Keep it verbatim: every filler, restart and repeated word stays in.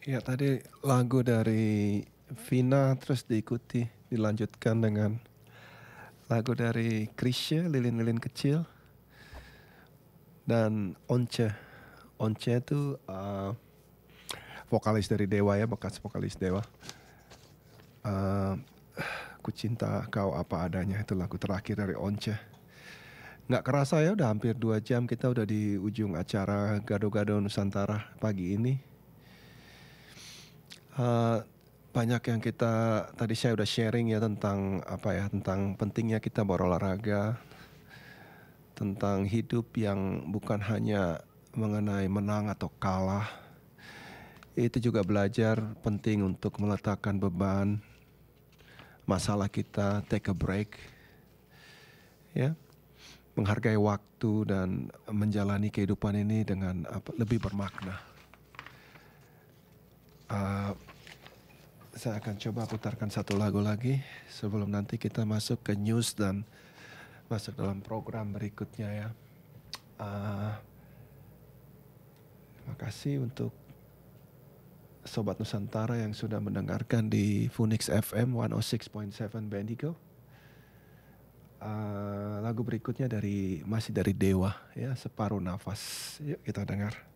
Ya tadi lagu dari Vina terus diikuti dilanjutkan dengan lagu dari Chrisye, Lilin-Lilin Kecil dan Once. Once itu uh, vokalis dari Dewa ya, bekas vokalis Dewa. Uh, Ku cinta kau apa adanya itu lagu terakhir dari Once. Nggak kerasa ya udah hampir dua jam kita udah di ujung acara Gado-Gado Nusantara pagi ini. Uh, banyak yang kita tadi saya udah sharing ya tentang apa ya tentang pentingnya kita berolahraga, tentang hidup yang bukan hanya mengenai menang atau kalah. Itu juga belajar penting untuk meletakkan beban masalah kita, take a break, ya, menghargai waktu dan menjalani kehidupan ini dengan apa, lebih bermakna. Uh, saya akan coba putarkan satu lagu lagi sebelum nanti kita masuk ke news dan masuk dalam program berikutnya ya. Uh, terima kasih untuk Sobat Nusantara yang sudah mendengarkan di Phoenix F M seratus enam koma tujuh Bendigo. Uh, lagu berikutnya dari masih dari Dewa ya, Separuh Nafas. Yuk kita dengar.